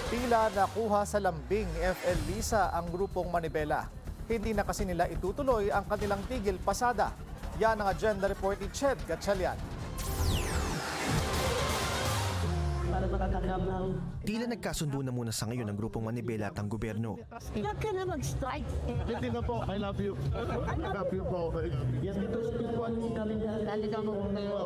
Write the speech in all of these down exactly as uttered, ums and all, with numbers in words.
Tila nakuha sa lambing ni F L Lisa ang grupong Manibela. Hindi na kasi nila itutuloy ang kanilang tigil pasada. Yan ang agenda report ni Ched Gatchalian. Tila nagkasundo na muna sa ngayon ang grupong Manibela at ang gobyerno. Huwag ka na mag-strike. Hindi na po, I love you. I love you po. Yes, ito po ang talaga mo kayo.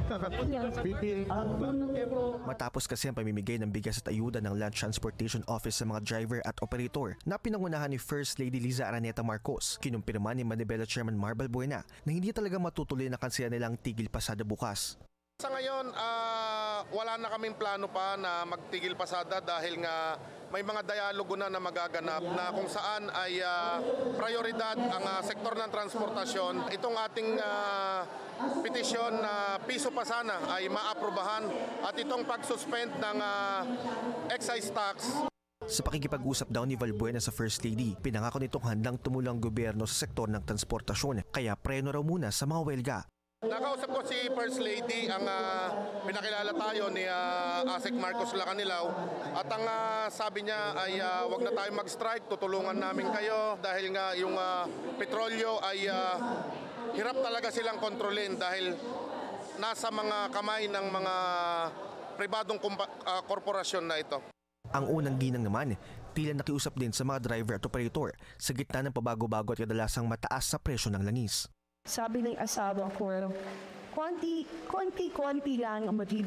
Matapos kasi ang pamimigay ng bigas at ayuda ng Land Transportation Office sa mga driver at operator na pinangunahan ni First Lady Liza Araneta Marcos, kinumpirma ni Manibela Chairman Marbal Buena na hindi talaga matutuloy na kansilan nilang tigil pasada bukas. Sa ngayon, uh, wala na kaming plano pa na magtigil pasada dahil nga may mga dialogo na na magaganap na kung saan ay uh, prioridad ang uh, sektor ng transportasyon. Itong ating uh, petisyon na piso pa sana ay maaprubahan at itong pag-suspend ng uh, excise tax. Sa pakikipag-usap daw ni Valbuena sa First Lady, pinangako nitong handang tumulong gobyerno sa sektor ng transportasyon kaya preno raw muna sa mga welga. Nakausap ko si First Lady, ang uh, pinakilala tayo ni uh, Asek Marcos Lacanilaw at ang uh, sabi niya ay uh, wag na tayo mag-strike, tutulungan namin kayo dahil nga yung uh, petrolyo ay uh, hirap talaga silang kontrolin dahil nasa mga kamay ng mga pribadong kumpa, uh, korporasyon na ito. Ang unang ginang naman, tila nakiusap din sa mga driver at operator sa gitna ng pabago-bago at kadalasang mataas sa presyo ng langis. Sabi ng asawa ko, konti, konti, konti lang ang